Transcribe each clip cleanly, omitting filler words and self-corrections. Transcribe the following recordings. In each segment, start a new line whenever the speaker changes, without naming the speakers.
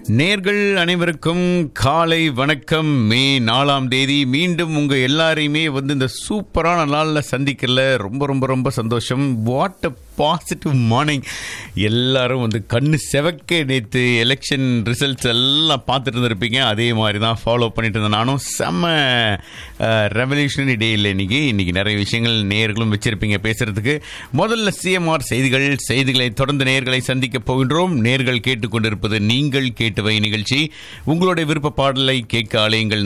நேர்கள் அனைவருக்கும் காலை வணக்கம். மே 4ஆம் தேதி மீண்டும் உங்க எல்லாரையுமே இந்த சூப்பரான நாள்ல சந்திக்கல ரொம்ப ரொம்ப ரொம்ப சந்தோஷம். What a positive morning. எல்லாரும் கண்ணு செவக்க நேற்று எலெக்ஷன் ரிசல்ட்ஸ் எல்லாம் பார்த்துட்டு இருந்திருப்பீங்க. அதே மாதிரி தான் ஃபாலோ பண்ணிட்டு இருந்தேன் நானும். செம்ம ரெவல்யூஷனரி டே இல்லை இன்னைக்கு நிறைய விஷயங்கள் நேர்களும் வச்சிருப்பீங்க பேசுறதுக்கு. முதல்ல சிஎம்ஆர் செய்திகளை தொடர்ந்து நேர்களை சந்திக்க போகின்றோம். நேர்கள் கேட்டுக்கொண்டிருப்பது நீங்கள் கேட்டவை நிகழ்ச்சி. உங்களுடைய விருப்ப பாடலை கேட்க அலையுங்கள்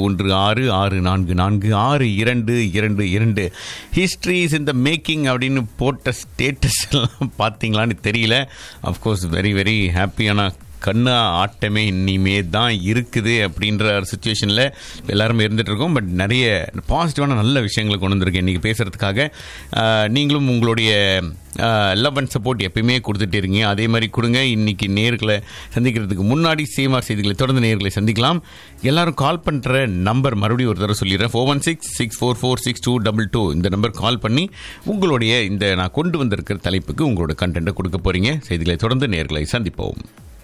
4166446222. ஹிஸ்டரிஸ் இன் த மேக்கிங் அப்படின்னு போட்ட ஸ்டேட்டஸ் எல்லாம் பார்த்தீங்களான்னு தெரியல. அஃப்கோர்ஸ் வெரி வெரி ஹாப்பியான கண்ணா ஆட்டமே இனிமே தான் இருக்குது அப்படின்ற ஒரு சுச்சுவேஷனில் எல்லாருமே இருந்துகிட்டு இருக்கோம். பட் நிறைய பாசிட்டிவான நல்ல விஷயங்களை கொண்டு வந்திருக்கேன் இன்றைக்கி பேசுகிறதுக்காக. நீங்களும் உங்களுடைய லவ் அண்ட் சப்போர்ட் எப்பயுமே கொடுத்துட்டே இருக்கீங்க. அதே மாதிரி கொடுங்க. இன்றைக்கி நேர்களை சந்திக்கிறதுக்கு முன்னாடி சேமார் செய்திகளை தொடர்ந்து நேர்களை சந்திக்கலாம். எல்லாரும் கால் பண்ணுற நம்பர் மறுபடியும் ஒரு தடவை சொல்லிடுறேன். 4166446222. இந்த நம்பர் கால் பண்ணி உங்களுடைய இந்த நான் கொண்டு வந்திருக்கிற தலைப்புக்கு உங்களோட கண்டென்ட்டை கொடுக்க போகிறீங்க. செய்திகளை தொடர்ந்து நேர்களை சந்திப்போம்.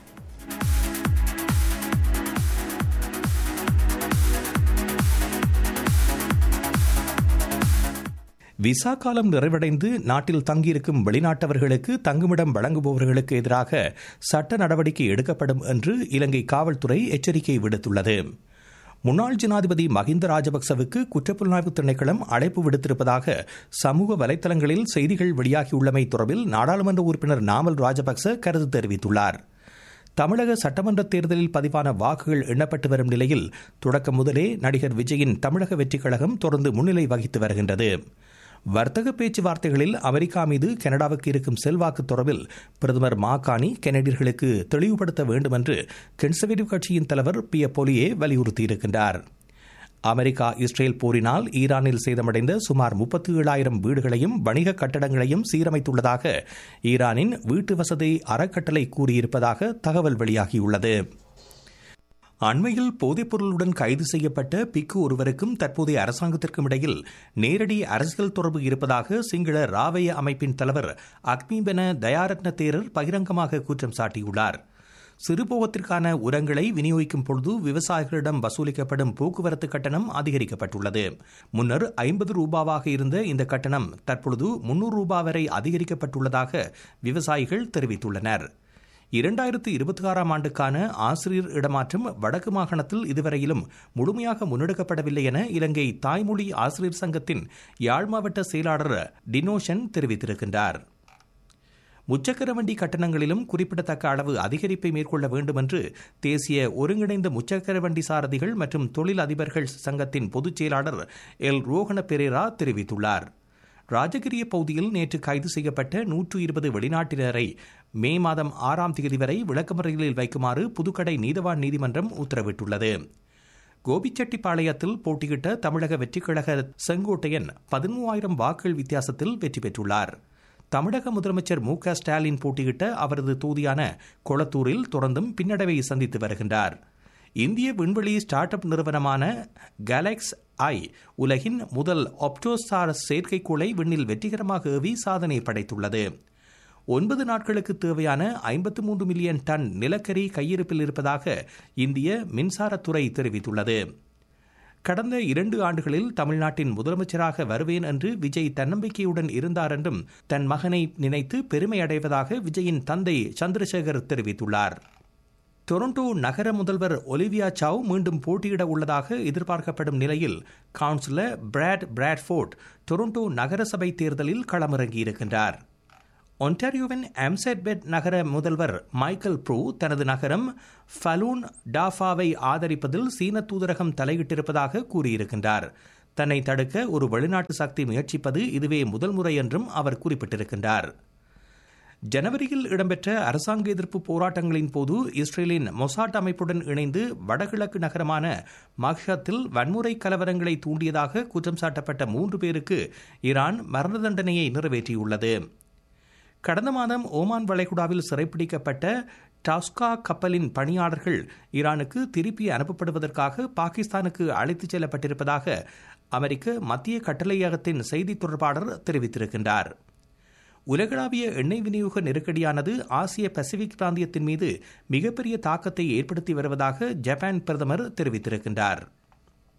விசா காலம் நிறைவடைந்து நாட்டில் தங்கியிருக்கும் வெளிநாட்டவர்களுக்கு தங்குமிடம் வழங்குபவர்களுக்கு எதிராக சட்ட நடவடிக்கை எடுக்கப்படும் என்று இலங்கை காவல்துறை எச்சரிக்கை விடுத்துள்ளது. முன்னாள் ஜனாதிபதி மஹிந்த ராஜபக்சவுக்கு குற்றப்புலனாய்வு திணைக்களம் அழைப்பு விடுத்திருப்பதாக சமூக வலைதளங்களில் செய்திகள் வெளியாகியுள்ளமை தொடர்பில் நாடாளுமன்ற உறுப்பினர் நாமல் ராஜபக்ச கருத்து தெரிவித்துள்ளார். தமிழக சட்டமன்ற தேர்தலில் பதிவான வாக்குகள் எண்ணப்பட்டு வரும் நிலையில் தொடக்கம் முதலே நடிகர் விஜயின் தமிழக வெற்றிக் கழகம் தொடர்ந்து முன்னிலை வகித்து வருகின்றது. வர்த்தக பேச்சுவார்த்தைகளில் அமெரிக்கா மீது கனடாவுக்கு இருக்கும் செல்வாக்கு தொடர்பில் பிரதமர் மாகாணி கனடியர்களுக்கு தெளிவுபடுத்த வேண்டும் என்று கன்சர்வேட்டிவ் கட்சியின் தலைவர் பிய பொலியே வலியுறுத்தியிருக்கின்றார். அமெரிக்கா இஸ்ரேல் போரினால் ஈரானில் சேதமடைந்த சுமார் 37,000 வீடுகளையும் வணிக கட்டடங்களையும் சீரமைத்துள்ளதாக ஈரானின் வீட்டு வசதி அறக்கட்டளை கூறியிருப்பதாக தகவல் வெளியாகியுள்ளது. அண்மையில் போதைப்பொருளுடன் கைது செய்யப்பட்ட பிக்கு ஒருவருக்கும் தற்போதைய அரசாங்கத்திற்கும் இடையில் நேரடி அரசியல் தொடர்பு இருப்பதாக சிங்கள ராவய அமைப்பின் தலைவர் அக்மிபென தயாரத்ன தேரர் பகிரங்கமாக குற்றம் சாட்டியுள்ளார். சிறுபோகத்திற்கான உரங்களை விநியோகிக்கும் பொழுது விவசாயிகளிடம் வசூலிக்கப்படும் போக்குவரத்து கட்டணம் அதிகரிக்கப்பட்டுள்ளது. முன்னர் 50 ரூபாவாக இருந்த இந்த கட்டணம் தற்பொழுது 300 ரூபாய் வரை அதிகரிக்கப்பட்டுள்ளதாக விவசாயிகள் தெரிவித்துள்ளனர். 2026ஆம் ஆண்டுக்கான ஆசிரியர் இடமாற்றம் வடக்கு மாகாணத்தில் இதுவரையிலும் முழுமையாக முன்னெடுக்கப்படவில்லை என இலங்கை தாய்மொழி ஆசிரியர் சங்கத்தின் யாழ் மாவட்ட செயலாளர் டினோஷன் தெரிவித்திருக்கின்றார். முச்சக்கர வண்டி கட்டணங்களிலும் குறிப்பிடத்தக்க அளவு அதிகரிப்பை மேற்கொள்ள வேண்டும் என்று தேசிய ஒருங்கிணைந்த முச்சக்கர வண்டி சாரதிகள் மற்றும் தொழில் அதிபர்கள் சங்கத்தின் பொதுச் செயலாளர் எல் ரோஹன பெரேரா தெரிவித்துள்ளார். ராஜகிரிய பகுதியில் நேற்று கைது செய்யப்பட்ட 120 வெளிநாட்டினரை மே மாதம் 6ஆம் தேதி வரை விளக்கமறைகளில் வைக்குமாறு புதுக்கடை நீதவான் நீதிமன்றம் உத்தரவிட்டுள்ளது. கோபிச்செட்டிப்பாளையத்தில் போட்டியிட்ட தமிழக வெற்றிக் கழக செங்கோட்டையன் 13,000 வாக்குகள் வித்தியாசத்தில் வெற்றி பெற்றுள்ளார். தமிழக முதலமைச்சர் மு.க. ஸ்டாலின் போட்டியிட்ட அவரது தொகுதியான கொளத்தூரில் தொடர்ந்தும் பின்னடைவை சந்தித்து வருகின்றார். இந்திய விண்வெளி ஸ்டார்ட் அப் நிறுவனமான கேலக்ஸ் ஐ உலகின் முதல் ஆப்டோசார் செயற்கைக்கோளை விண்ணில் வெற்றிகரமாக ஏவி சாதனை படைத்துள்ளது. 9 நாட்களுக்கு தேவையான 53 மில்லியன் டன் நிலக்கரி கையிருப்பில் இருப்பதாக இந்திய மின்சாரத்துறை தெரிவித்துள்ளது. கடந்த 2 ஆண்டுகளில் தமிழ்நாட்டின் முதலமைச்சராக வருவேன் என்று விஜய் தன்னம்பிக்கையுடன் இருந்தார் என்றும் தன் மகனை நினைத்து பெருமை அடைவதாக விஜயின் தந்தை சந்திரசேகர் தெரிவித்துள்ளார். டொரண்டோ நகர முதல்வர் ஒலிவியா சாவ் மீண்டும் போட்டியிட உள்ளதாக எதிர்பார்க்கப்படும் நிலையில் கவுன்சிலர் பிராட்ஃபோர்ட் டொரண்டோ நகரசபை தேர்தலில் களமிறங்கியிருக்கின்றார். ஒன்டாரியோவின் ஆம்செட்பெட் நகர முதல்வர் மைக்கேல் ப்ரூ தனது நகரம் ஃபலூன் டாஃபாவை ஆதரிப்பதில் சீன தூதரகம் தலையிட்டிருப்பதாக கூறியிருக்கின்றார். தன்னை தடுக்க ஒரு வெளிநாட்டு சக்தி முயற்சிப்பது இதுவே முதல் முறை என்றும் அவர் குறிப்பிட்டிருக்கின்றார். ஜனவரியில் இடம்பெற்ற அரசாங்க எதிர்ப்பு போராட்டங்களின் போது இஸ்ரேலின் மொசாட் அமைப்புடன் இணைந்து வடகிழக்கு நகரமான மக்ஹத்தில் வன்முறை கலவரங்களை தூண்டியதாக குற்றம் சாட்டப்பட்ட 3 பேருக்கு ஈரான் மரண தண்டனையை நிறைவேற்றியுள்ளது. கடந்த மாதம் ஓமான் வளைகுடாவில் சிறைப்பிடிக்கப்பட்ட டாஸ்கா கப்பலின் பணியாளர்கள் ஈரானுக்கு திருப்பி அனுப்பப்படுவதற்காக பாகிஸ்தானுக்கு அழைத்துச் செல்லப்பட்டிருப்பதாக அமெரிக்க மத்திய கட்டளையகத்தின் செய்தி தொடர்பாளர் தெரிவித்திருக்கின்றார். உலகளாவிய எண்ணெய் விநியோக நெருக்கடியானது ஆசிய பசிபிக் பிராந்தியத்தின் மீது மிகப்பெரிய தாக்கத்தை ஏற்படுத்தி வருவதாக ஜப்பான் பிரதமர் தெரிவித்திருக்கின்றார்.